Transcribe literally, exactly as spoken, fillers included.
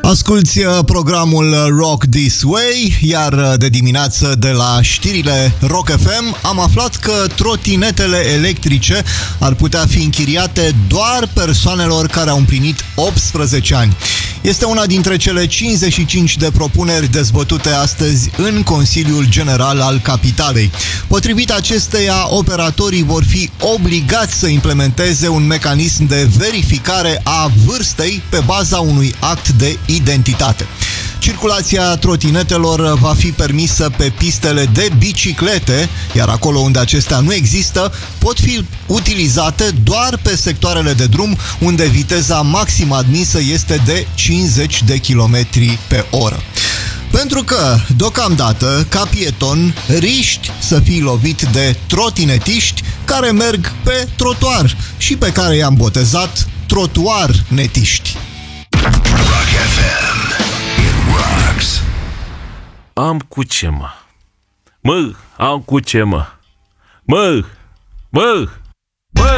Asculți programul Rock This Way, iar de dimineață de la știrile Rock F M am aflat că trotinetele electrice ar putea fi închiriate doar persoanelor care au împlinit optsprezece ani. Este una dintre cele cincizeci și cinci de propuneri dezbătute astăzi în Consiliul General al Capitalei. Potrivit acesteia, operatorii vor fi obligați să implementeze un mecanism de verificare a vârstei pe baza unui act de identitate. Circulația trotinetelor va fi permisă pe pistele de biciclete, iar acolo unde acestea nu există, pot fi utilizate doar pe sectoarele de drum unde viteza maximă admisă este de cincizeci de kilometri pe oră. Pentru că, deocamdată, ca pieton, riști să fii lovit de trotinetiști care merg pe trotuar și pe care i-am botezat trotuar-netiști. Rock F M. It rocks. Am cu ce, mă? Mă, am cu ce, mă? Mă, mă!